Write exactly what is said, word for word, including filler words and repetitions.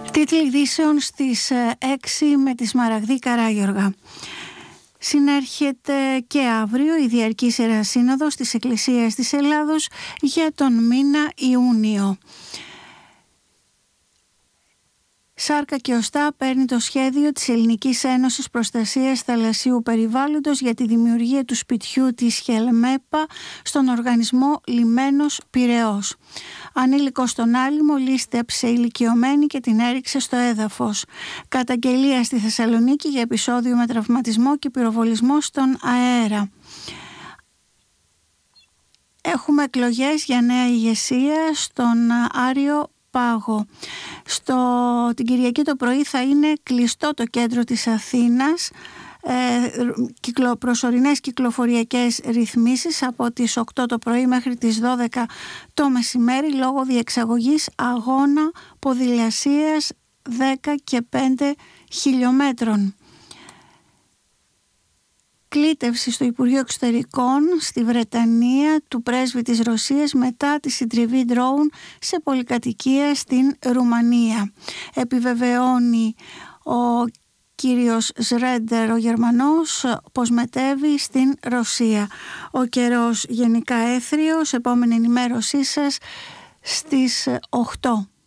Τίτλοι ειδήσεων στις έξι με τη Σμαραγδή Καράγιοργα. Συνέρχεται και αύριο η Διαρκής Ιερά Σύνοδος της Εκκλησίας της Ελλάδος για τον μήνα Ιούνιο. Σάρκα και οστά παίρνει το σχέδιο της Ελληνικής Ένωσης Προστασίας Θαλασσίου Περιβάλλοντος για τη δημιουργία του σπιτιού της Χελμέπα στον οργανισμό Λιμένος Πειραιώς. Ανήλικος στον άλυμο λίστεψε ηλικιωμένη και την έριξε στο έδαφος. Καταγγελία στη Θεσσαλονίκη για επεισόδιο με τραυματισμό και πυροβολισμό στον αέρα. Έχουμε εκλογές για νέα ηγεσία στον Άριο Πάγο. Στο, την Κυριακή το πρωί θα είναι κλειστό το κέντρο της Αθήνας. Ε, κυκλο, προσωρινές κυκλοφοριακές ρυθμίσεις από τις οκτώ το πρωί μέχρι τις δώδεκα το μεσημέρι λόγω διεξαγωγής αγώνα ποδηλασίας δέκα και πέντε χιλιόμετρων. Κλήτευση στο Υπουργείο Εξωτερικών στη Βρετανία του πρέσβη της Ρωσίας μετά τη συντριβή ντρόουν σε πολυκατοικία στην Ρουμανία. Επιβεβαιώνει ο κύριος Ζρέντερ, ο Γερμανός, πως μετέβη στην Ρωσία. Ο καιρός γενικά έθριος, επόμενη ενημέρωσή σας στις οκτώ.